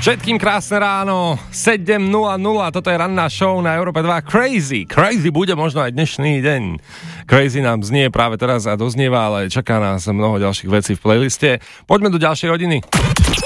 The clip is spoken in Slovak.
Všetkým krásne ráno, 7.00, toto je ranná show na Európe 2. Crazy bude možno aj dnešný deň. Crazy nám znie práve teraz a doznieva, ale čaká nás mnoho ďalších vecí v playliste. Poďme do ďalšej hodiny.